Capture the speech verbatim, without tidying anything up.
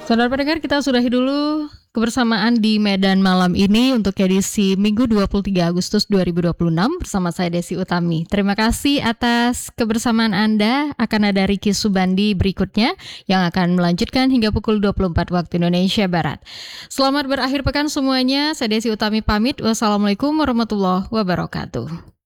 Saudara pendengar, kita sudahi dulu kebersamaan di Medan malam ini untuk edisi Minggu dua puluh tiga Agustus dua ribu dua puluh enam bersama saya Desi Utami. Terima kasih atas kebersamaan Anda. Akan ada Ricky Subandi berikutnya yang akan melanjutkan hingga pukul dua puluh empat waktu Indonesia Barat. Selamat berakhir pekan semuanya. Saya Desi Utami pamit. Wassalamualaikum warahmatullahi wabarakatuh.